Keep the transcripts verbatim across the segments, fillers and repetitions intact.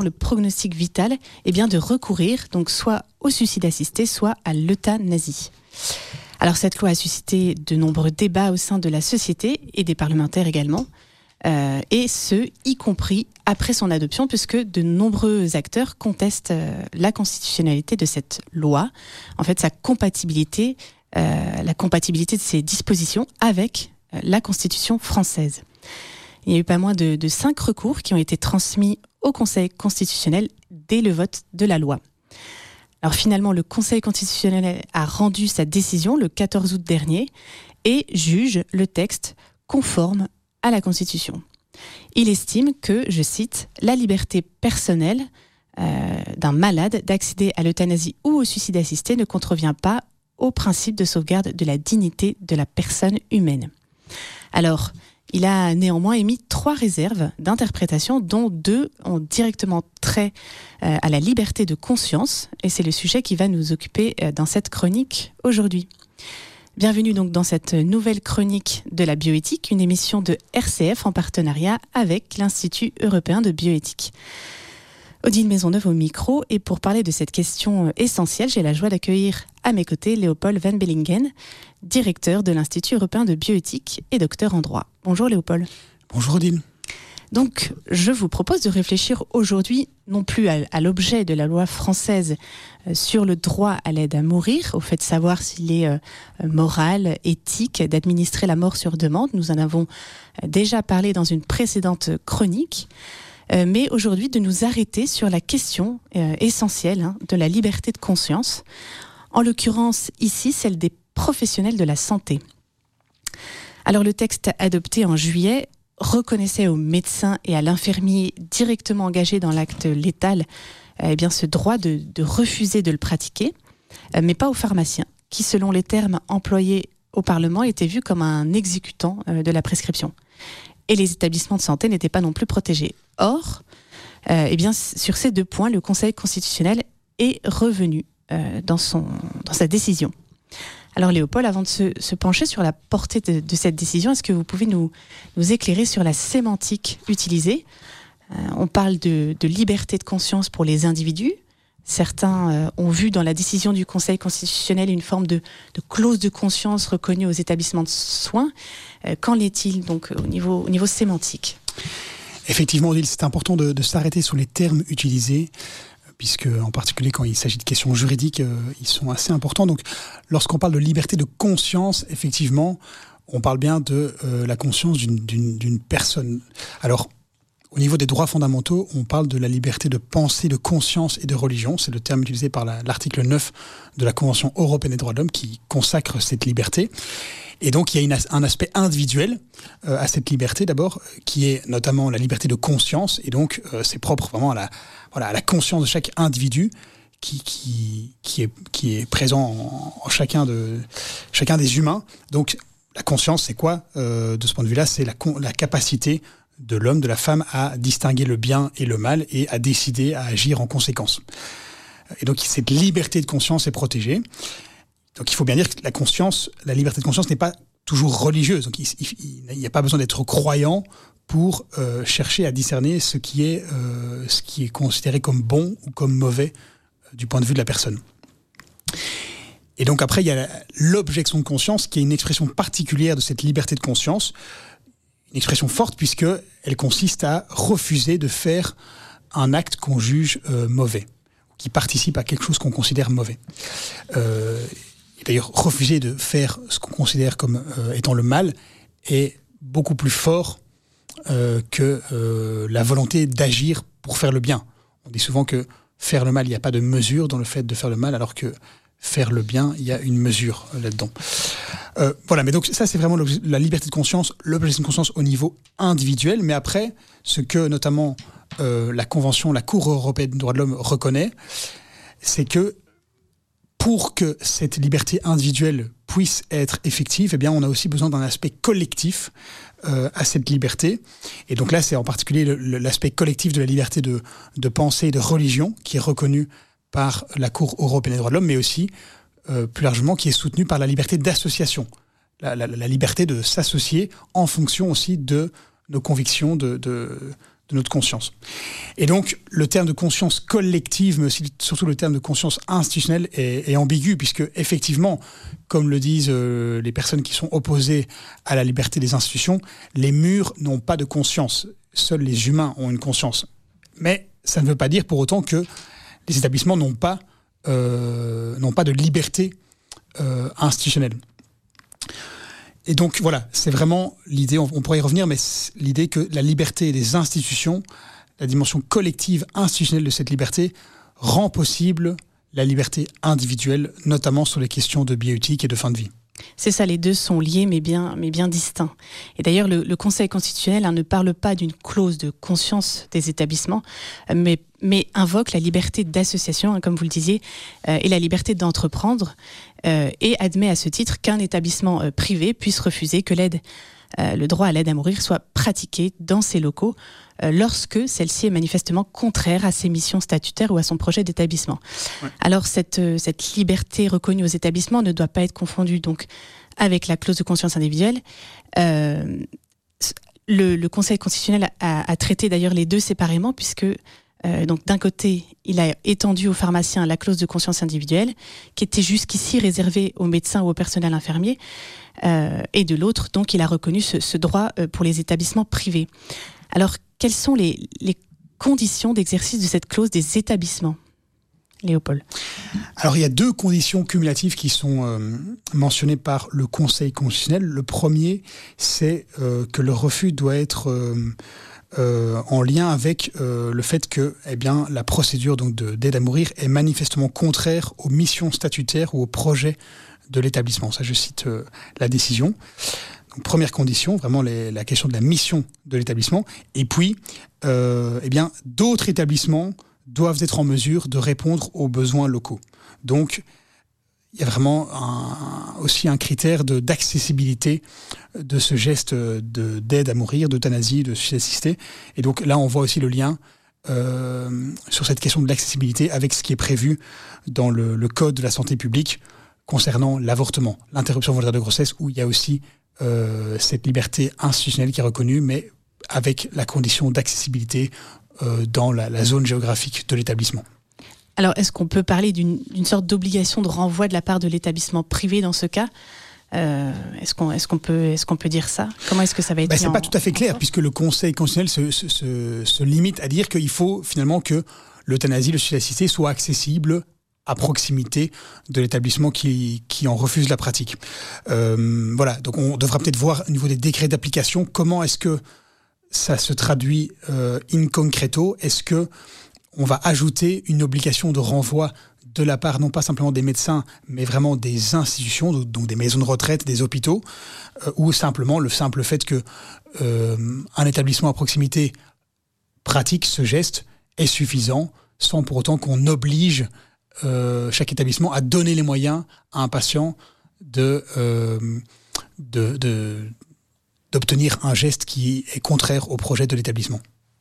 le prognostic vital, eh bien de recourir donc soit au suicide assisté, soit à l'euthanasie. Alors cette loi a suscité de nombreux débats au sein de la société et des parlementaires également, euh, et ce, y compris après son adoption, puisque de nombreux acteurs contestent euh, la constitutionnalité de cette loi, en fait sa compatibilité, euh, la compatibilité de ses dispositions avec euh, la Constitution française. Il y a eu pas moins de, de cinq recours qui ont été transmis au Conseil constitutionnel dès le vote de la loi. Alors finalement, le Conseil constitutionnel a rendu sa décision le quatorze août dernier et juge le texte conforme à la Constitution. Il estime que, je cite, « la liberté personnelle euh, d'un malade d'accéder à l'euthanasie ou au suicide assisté ne contrevient pas au principe de sauvegarde de la dignité de la personne humaine ». Alors, il a néanmoins émis trois réserves d'interprétation, dont deux ont directement trait euh, à la liberté de conscience, et c'est le sujet qui va nous occuper euh, dans cette chronique aujourd'hui. Bienvenue donc dans cette nouvelle chronique de la bioéthique, une émission de R C F en partenariat avec l'Institut européen de bioéthique. Odile Maisonneuve au micro, et pour parler de cette question essentielle, j'ai la joie d'accueillir à mes côtés Léopold Van Bellingen, directeur de l'Institut européen de bioéthique et docteur en droit. Bonjour Léopold. Bonjour Odile. Donc, je vous propose de réfléchir aujourd'hui non plus à, à l'objet de la loi française euh, sur le droit à l'aide à mourir, au fait de savoir s'il est euh, moral, éthique d'administrer la mort sur demande. Nous en avons euh, déjà parlé dans une précédente chronique. Euh, mais aujourd'hui de nous arrêter sur la question euh, essentielle hein, de la liberté de conscience, en l'occurrence ici celle des professionnels de la santé. Alors le texte adopté en juillet reconnaissait aux médecins et à l'infirmier directement engagés dans l'acte létal euh, eh bien, ce droit de, de refuser de le pratiquer, euh, mais pas aux pharmaciens, qui selon les termes employés au Parlement étaient vus comme un exécutant euh, de la prescription. Et les établissements de santé n'étaient pas non plus protégés. Or, euh, eh bien, sur ces deux points, le Conseil constitutionnel est revenu euh, dans, son, dans sa décision. Alors Léopold, avant de se, se pencher sur la portée de, de cette décision, est-ce que vous pouvez nous, nous éclairer sur la sémantique utilisée ? euh, On parle de, de liberté de conscience pour les individus. Certains euh, ont vu dans la décision du Conseil constitutionnel une forme de, de clause de conscience reconnue aux établissements de soins. Euh, qu'en est-il donc au niveau, au niveau sémantique ? Effectivement, Odile, c'est important de, de s'arrêter sur les termes utilisés, puisque en particulier quand il s'agit de questions juridiques, euh, ils sont assez importants. Donc, lorsqu'on parle de liberté de conscience, effectivement, on parle bien de euh, la conscience d'une, d'une, d'une personne. Alors, au niveau des droits fondamentaux, on parle de la liberté de pensée, de conscience et de religion. C'est le terme utilisé par la, l'article neuf de la Convention européenne des droits de l'homme qui consacre cette liberté. Et donc, il y a une, un aspect individuel euh, à cette liberté, d'abord, qui est notamment la liberté de conscience. Et donc, euh, c'est propre vraiment à la, voilà, à la conscience de chaque individu qui, qui, qui, est, qui est présent en, en chacun, de, chacun des humains. Donc, la conscience, c'est quoi euh, de ce point de vue-là ? C'est la, la capacité de l'homme, de la femme, à distinguer le bien et le mal et à décider, à agir en conséquence. Et donc, cette liberté de conscience est protégée. Donc, il faut bien dire que la conscience, la liberté de conscience n'est pas toujours religieuse. Donc, il n'y a pas besoin d'être croyant pour euh, chercher à discerner ce qui est, euh, ce qui est considéré comme bon ou comme mauvais euh, du point de vue de la personne. Et donc, après, il y a l'objection de conscience qui est une expression particulière de cette liberté de conscience. Une expression forte puisqu'elle consiste à refuser de faire un acte qu'on juge euh, mauvais, qui participe à quelque chose qu'on considère mauvais. Euh, et d'ailleurs, refuser de faire ce qu'on considère comme euh, étant le mal est beaucoup plus fort euh, que euh, la volonté d'agir pour faire le bien. On dit souvent que faire le mal, il n'y a pas de mesure dans le fait de faire le mal, alors que faire le bien, il y a une mesure là-dedans. Euh, voilà, mais donc ça, c'est vraiment la liberté de conscience, l'objection de conscience au niveau individuel. Mais après, ce que notamment euh, la Convention, la Cour européenne des droits de l'homme reconnaît, c'est que pour que cette liberté individuelle puisse être effective, eh bien, on a aussi besoin d'un aspect collectif euh, à cette liberté. Et donc là, c'est en particulier le, le, l'aspect collectif de la liberté de, de pensée et de religion qui est reconnu par la Cour européenne des droits de l'homme, mais aussi, euh, plus largement, qui est soutenue par la liberté d'association, la, la, la liberté de s'associer en fonction aussi de nos convictions, de, de, de notre conscience. Et donc, le terme de conscience collective, mais aussi surtout le terme de conscience institutionnelle est, est ambigu, puisque effectivement, comme le disent euh, les personnes qui sont opposées à la liberté des institutions, les murs n'ont pas de conscience. Seuls les humains ont une conscience. Mais ça ne veut pas dire pour autant que les établissements n'ont pas, euh, n'ont pas de liberté euh, institutionnelle. Et donc voilà, c'est vraiment l'idée, on, on pourrait y revenir, mais l'idée que la liberté des institutions, la dimension collective institutionnelle de cette liberté, rend possible la liberté individuelle, notamment sur les questions de bioéthique et de fin de vie. C'est ça, les deux sont liés mais bien, mais bien distincts. Et d'ailleurs, le, le Conseil constitutionnel hein, ne parle pas d'une clause de conscience des établissements, mais, mais invoque la liberté d'association, hein, comme vous le disiez, euh, et la liberté d'entreprendre, euh, et admet à ce titre qu'un établissement euh, privé puisse refuser que l'aide, euh, le droit à l'aide à mourir soit pratiqué dans ses locaux euh, lorsque celle-ci est manifestement contraire à ses missions statutaires ou à son projet d'établissement. Ouais. Alors cette, euh, cette liberté reconnue aux établissements ne doit pas être confondue donc avec la clause de conscience individuelle. Euh, le, le Conseil constitutionnel a, a traité d'ailleurs les deux séparément puisque Euh, donc d'un côté, il a étendu aux pharmaciens la clause de conscience individuelle, qui était jusqu'ici réservée aux médecins ou au personnel infirmier, euh, et de l'autre, donc, il a reconnu ce, ce droit euh, pour les établissements privés. Alors, quelles sont les, les conditions d'exercice de cette clause des établissements ? Léopold. Alors, il y a deux conditions cumulatives qui sont euh, mentionnées par le Conseil constitutionnel. Le premier, c'est euh, que le refus doit être euh, euh, en lien avec euh, le fait que eh bien, la procédure donc, de, d'aide à mourir est manifestement contraire aux missions statutaires ou aux projets de l'établissement. Ça, je cite euh, la décision. Donc, première condition, vraiment les, la question de la mission de l'établissement. Et puis, euh, eh bien, d'autres établissements doivent être en mesure de répondre aux besoins locaux. Donc, il y a vraiment un, aussi un critère de, d'accessibilité de ce geste de, d'aide à mourir, d'euthanasie, de suicide assisté. Et donc là, on voit aussi le lien euh, sur cette question de l'accessibilité avec ce qui est prévu dans le, le Code de la santé publique concernant l'avortement, l'interruption volontaire de grossesse, où il y a aussi euh, cette liberté institutionnelle qui est reconnue, mais avec la condition d'accessibilité euh, dans la, la zone géographique de l'établissement. Alors, est-ce qu'on peut parler d'une, d'une sorte d'obligation de renvoi de la part de l'établissement privé dans ce cas ? euh, est-ce, qu'on, est-ce, qu'on peut, est-ce qu'on peut dire ça ? Comment est-ce que ça va être ben, mis c'est en, pas tout à fait clair, puisque le Conseil constitutionnel se, se, se, se limite à dire qu'il faut finalement que l'euthanasie, le suicide assisté soit accessible à proximité de l'établissement qui, qui en refuse la pratique. Euh, voilà, donc on devra peut-être voir au niveau des décrets d'application, comment est-ce que ça se traduit euh, in concreto. Est-ce que on va ajouter une obligation de renvoi de la part non pas simplement des médecins, mais vraiment des institutions, donc des maisons de retraite, des hôpitaux, euh, ou simplement le simple fait que euh, un établissement à proximité pratique ce geste est suffisant, sans pour autant qu'on oblige euh, chaque établissement à donner les moyens à un patient de, euh, de, de, d'obtenir un geste qui est contraire au projet de l'établissement.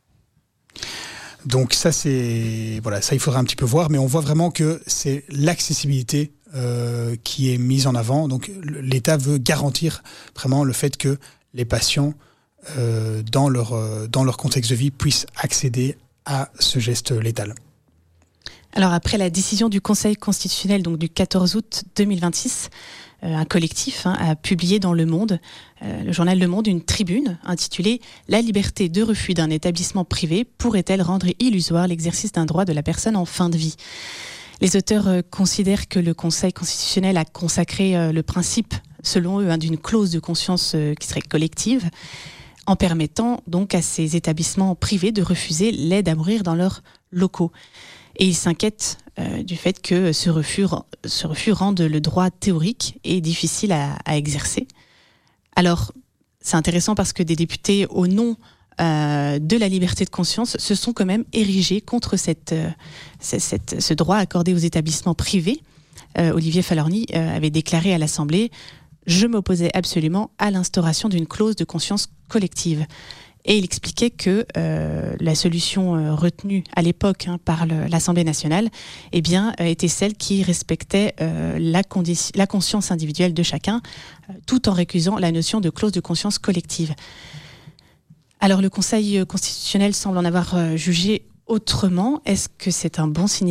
Donc ça, c'est voilà, ça il faudra un petit peu voir, mais on voit vraiment que c'est l'accessibilité euh, qui est mise en avant. Donc l'État veut garantir vraiment le fait que les patients, euh, dans leur euh, dans leur contexte de vie, puissent accéder à ce geste létal. Alors après la décision du Conseil constitutionnel donc du quatorze août deux mille vingt-six, euh, un collectif hein, a publié dans Le Monde, euh, le journal Le Monde, une tribune intitulée « La liberté de refus d'un établissement privé pourrait-elle rendre illusoire l'exercice d'un droit de la personne en fin de vie ?» Les auteurs euh, considèrent que le Conseil constitutionnel a consacré euh, le principe, selon eux, hein, d'une clause de conscience euh, qui serait collective, en permettant donc à ces établissements privés de refuser l'aide à mourir dans leurs locaux. Et ils s'inquiètent euh, du fait que ce refus, ce refus rende le droit théorique et difficile à, à exercer. Alors, c'est intéressant parce que des députés, au nom euh, de la liberté de conscience, se sont quand même érigés contre cette, euh, cette, ce droit accordé aux établissements privés. Euh, Olivier Falorni euh, avait déclaré à l'Assemblée « Je m'opposais absolument à l'instauration d'une clause de conscience collective ». Et il expliquait que euh, la solution euh, retenue à l'époque hein, par le, l'Assemblée nationale eh bien, euh, était celle qui respectait euh, la, condi- la conscience individuelle de chacun, euh, tout en récusant la notion de clause de conscience collective. Alors le Conseil constitutionnel semble en avoir euh, jugé autrement. Est-ce que c'est un bon signal ?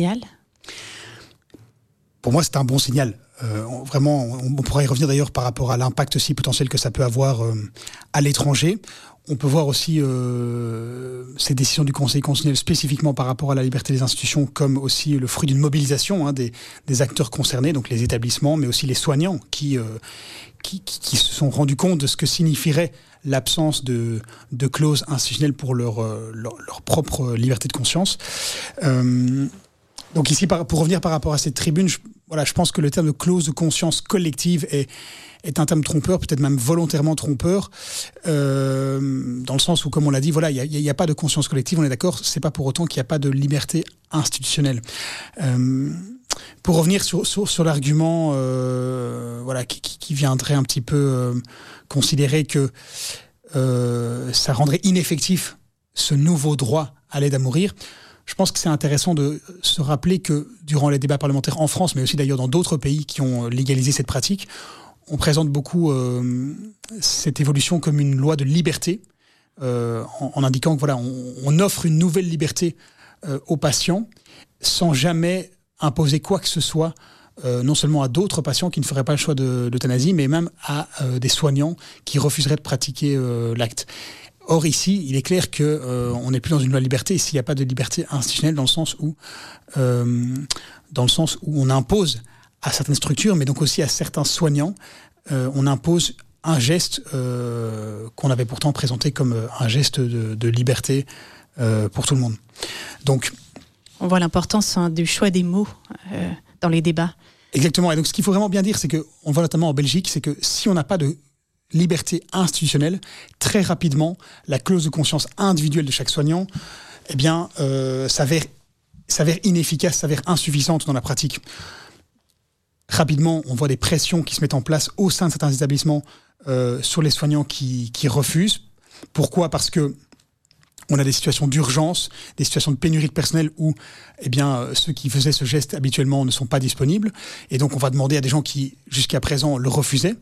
Pour moi, c'est un bon signal. Euh, vraiment, on, on pourra y revenir d'ailleurs par rapport à l'impact aussi potentiel que ça peut avoir euh, à l'étranger. On peut voir aussi euh, ces décisions du Conseil constitutionnel spécifiquement par rapport à la liberté des institutions comme aussi le fruit d'une mobilisation hein, des, des acteurs concernés, donc les établissements, mais aussi les soignants qui, euh, qui, qui, qui se sont rendus compte de ce que signifierait l'absence de, de clauses institutionnelles pour leur, leur, leur propre liberté de conscience. Euh, donc ici, pour revenir par rapport à cette tribune, je, voilà, je pense que le terme de clause de conscience collective est, est un terme trompeur, peut-être même volontairement trompeur, euh, dans le sens où, comme on l'a dit, voilà, il n'y a, a pas de conscience collective, on est d'accord, c'est pas pour autant qu'il n'y a pas de liberté institutionnelle. Euh, pour revenir sur, sur, sur l'argument euh, voilà, qui, qui viendrait un petit peu euh, considérer que euh, ça rendrait ineffectif ce nouveau droit à l'aide à mourir, je pense que c'est intéressant de se rappeler que durant les débats parlementaires en France, mais aussi d'ailleurs dans d'autres pays qui ont légalisé cette pratique, on présente beaucoup euh, cette évolution comme une loi de liberté, euh, en, en indiquant que voilà, on, on offre une nouvelle liberté euh, aux patients sans jamais imposer quoi que ce soit, euh, non seulement à d'autres patients qui ne feraient pas le choix de l'euthanasie, mais même à euh, des soignants qui refuseraient de pratiquer euh, l'acte. Or ici, il est clair que euh, on n'est plus dans une loi de liberté s'il n'y a pas de liberté institutionnelle dans le sens où, euh, dans le sens où on impose à certaines structures, mais donc aussi à certains soignants, euh, on impose un geste euh, qu'on avait pourtant présenté comme un geste de, de liberté euh, pour tout le monde. Donc, on voit l'importance hein, du choix des mots euh, dans les débats. Exactement. Et donc, ce qu'il faut vraiment bien dire, c'est que on voit notamment en Belgique, c'est que si on n'a pas de liberté institutionnelle, très rapidement, la clause de conscience individuelle de chaque soignant, eh bien, euh, s'avère, s'avère inefficace, s'avère insuffisante dans la pratique. Rapidement, on voit des pressions qui se mettent en place au sein de certains établissements euh, sur les soignants qui, qui refusent. Pourquoi ? Parce que on a des situations d'urgence, des situations de pénurie de personnel où eh bien, ceux qui faisaient ce geste habituellement ne sont pas disponibles. Et donc, on va demander à des gens qui, jusqu'à présent, le refusaient.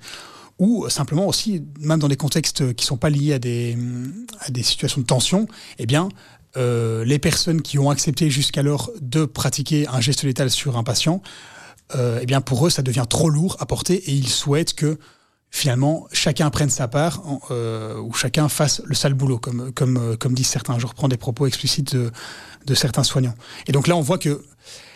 Ou simplement aussi, même dans des contextes qui ne sont pas liés à des, à des situations de tension, eh bien, euh, les personnes qui ont accepté jusqu'alors de pratiquer un geste létal sur un patient, euh, eh bien, pour eux, ça devient trop lourd à porter et ils souhaitent que, finalement, chacun prenne sa part euh, ou chacun fasse le sale boulot, comme, comme, comme disent certains. Je reprends des propos explicites de, de certains soignants. Et donc là, on voit que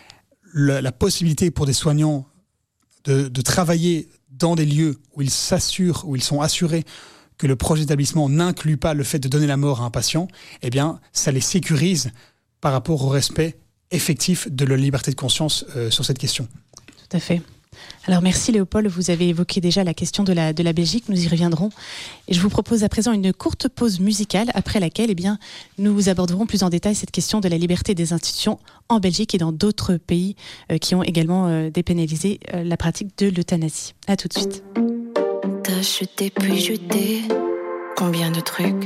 la, la possibilité pour des soignants de, de travailler dans des lieux où ils s'assurent, où ils sont assurés que le projet d'établissement n'inclut pas le fait de donner la mort à un patient, eh bien, ça les sécurise par rapport au respect effectif de leur liberté de conscience euh, sur cette question. Tout à fait. Alors merci Léopold, vous avez évoqué déjà la question de la, de la Belgique, nous y reviendrons. Et je vous propose à présent une courte pause musicale, après laquelle eh bien, nous aborderons plus en détail cette question de la liberté des institutions en Belgique et dans d'autres pays euh, qui ont également euh, dépénalisé euh, la pratique de l'euthanasie. À tout de suite. T'as chuté puis jeté, combien de trucs ?